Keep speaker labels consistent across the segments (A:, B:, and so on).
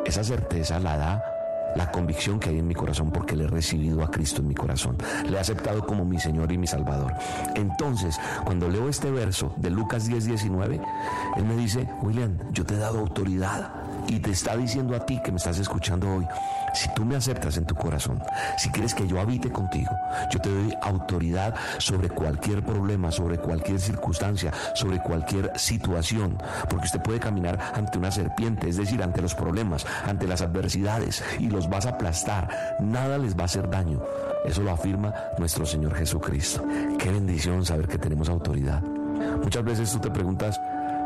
A: Esa certeza la da la convicción que hay en mi corazón porque le he recibido a Cristo en mi corazón. Le he aceptado como mi Señor y mi Salvador. Entonces, cuando leo este verso de Lucas 10:19, Él me dice: William, yo te he dado autoridad. Y te está diciendo a ti que me estás escuchando hoy, si tú me aceptas en tu corazón, si quieres que yo habite contigo, yo te doy autoridad sobre cualquier problema, sobre cualquier circunstancia, sobre cualquier situación, porque usted puede caminar ante una serpiente, es decir, ante los problemas, ante las adversidades, y los vas a aplastar, nada les va a hacer daño. Eso lo afirma nuestro Señor Jesucristo. Qué bendición saber que tenemos autoridad. Muchas veces tú te preguntas: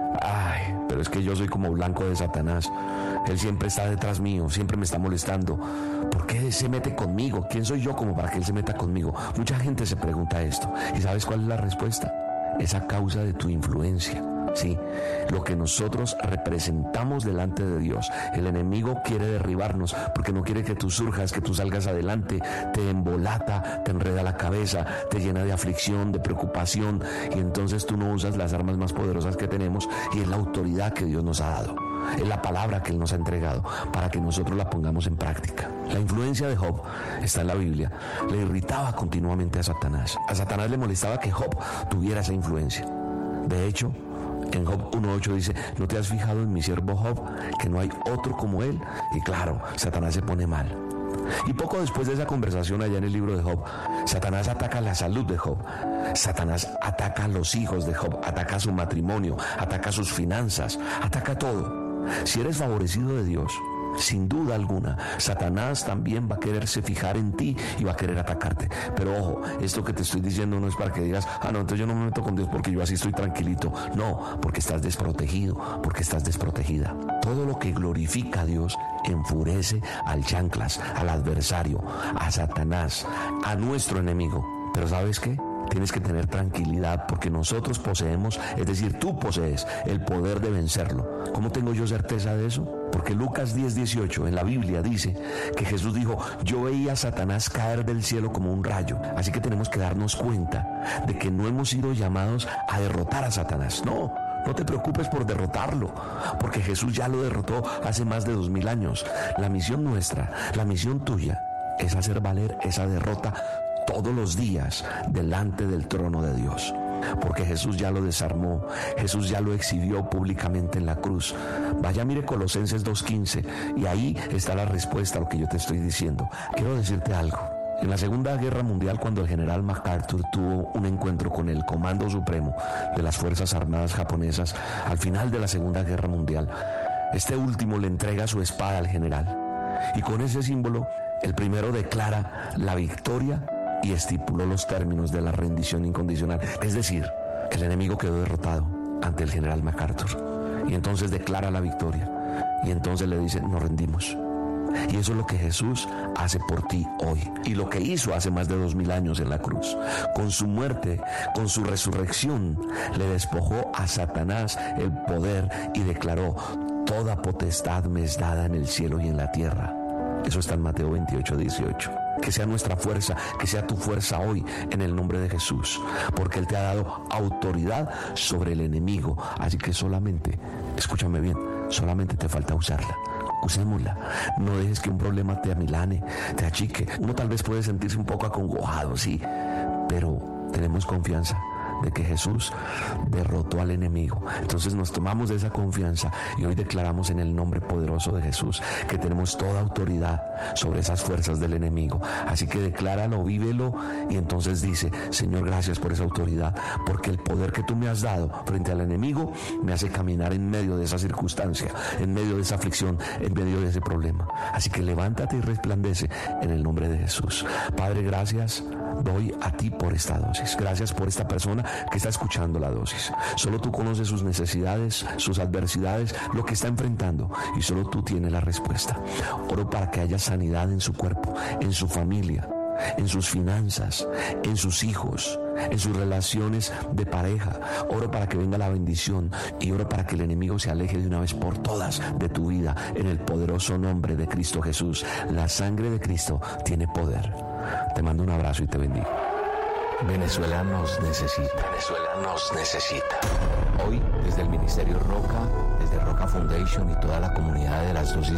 A: ay, pero es que yo soy como blanco de Satanás. Él siempre está detrás mío, siempre me está molestando. ¿Por qué se mete conmigo? ¿Quién soy yo como para que Él se meta conmigo? Mucha gente se pregunta esto. ¿Y sabes cuál es la respuesta? Es a causa de tu influencia. Sí, lo que nosotros representamos delante de Dios. El enemigo quiere derribarnos porque no quiere que tú surjas, que tú salgas adelante. Te embolata, te enreda la cabeza, te llena de aflicción, de preocupación, y entonces tú no usas las armas más poderosas que tenemos, y es la autoridad que Dios nos ha dado, es la palabra que Él nos ha entregado para que nosotros la pongamos en práctica. La influencia de Job está en la Biblia. Le irritaba continuamente a Satanás. A Satanás le molestaba que Job tuviera esa influencia. De hecho, en Job 1:8 dice: ¿no te has fijado en mi siervo Job, que no hay otro como él? Y claro, Satanás se pone mal. Y poco después de esa conversación allá en el libro de Job, Satanás ataca la salud de Job. Satanás ataca a los hijos de Job, ataca su matrimonio, ataca sus finanzas, ataca todo. Si eres favorecido de Dios, sin duda alguna, Satanás también va a quererse fijar en ti y va a querer atacarte. Pero ojo, esto que te estoy diciendo no es para que digas: ah, no, entonces yo no me meto con Dios porque yo así estoy tranquilito. No, porque estás desprotegido, porque estás desprotegida. Todo lo que glorifica a Dios enfurece al chanclas, al adversario, a Satanás, a nuestro enemigo. Pero ¿sabes qué? Tienes que tener tranquilidad porque nosotros poseemos, es decir, tú posees el poder de vencerlo. ¿Cómo tengo yo certeza de eso? Porque Lucas 10:18 en la Biblia dice que Jesús dijo: yo veía a Satanás caer del cielo como un rayo. Así que tenemos que darnos cuenta de que no hemos sido llamados a derrotar a Satanás. No te preocupes por derrotarlo, porque Jesús ya lo derrotó hace más de 2000 años. La misión nuestra, la misión tuya, es hacer valer esa derrota todos los días delante del trono de Dios, porque Jesús ya lo desarmó, Jesús ya lo exhibió públicamente en la cruz. Vaya, mire Colosenses 2:15 y ahí está la respuesta a lo que yo te estoy diciendo. Quiero decirte algo. En la Segunda Guerra Mundial, cuando el general MacArthur tuvo un encuentro con el Comando Supremo de las Fuerzas Armadas japonesas, al final de la Segunda Guerra Mundial, este último le entrega su espada al general, y con ese símbolo el primero declara la victoria y estipuló los términos de la rendición incondicional. Es decir, el enemigo quedó derrotado ante el general MacArthur, y entonces declara la victoria, y entonces le dice: nos rendimos. Y eso es lo que Jesús hace por ti hoy, y lo que hizo hace más de 2000 años en la cruz. Con su muerte, con su resurrección, le despojó a Satanás el poder y declaró: toda potestad me es dada en el cielo y en la tierra. Eso está en Mateo 28:18. Que sea nuestra fuerza, que sea tu fuerza hoy en el nombre de Jesús, porque Él te ha dado autoridad sobre el enemigo. Así que solamente, escúchame bien, solamente te falta usarla. Usémosla. No dejes que un problema te amilane, te achique. Uno tal vez puede sentirse un poco acongojado, sí, pero tenemos confianza de que Jesús derrotó al enemigo. Entonces nos tomamos de esa confianza y hoy declaramos en el nombre poderoso de Jesús que tenemos toda autoridad sobre esas fuerzas del enemigo. Así que decláralo, vívelo, y entonces dice: Señor, gracias por esa autoridad, porque el poder que tú me has dado frente al enemigo me hace caminar en medio de esa circunstancia, en medio de esa aflicción, en medio de ese problema. Así que levántate y resplandece en el nombre de Jesús. Padre, gracias doy a ti por esta dosis. Gracias por esta persona que está escuchando la dosis. Solo tú conoces sus necesidades, sus adversidades, lo que está enfrentando, y solo tú tienes la respuesta. Oro para que haya sanidad en su cuerpo, en su familia, en sus finanzas, en sus hijos, en sus relaciones de pareja. Oro para que venga la bendición, y oro para que el enemigo se aleje de una vez por todas de tu vida, en el poderoso nombre de Cristo Jesús. La sangre de Cristo tiene poder. Te mando un abrazo y te bendigo. Venezuela nos necesita. Venezuela nos necesita. Hoy, desde el Ministerio Roca, desde Roca Foundation y toda la comunidad de las dosis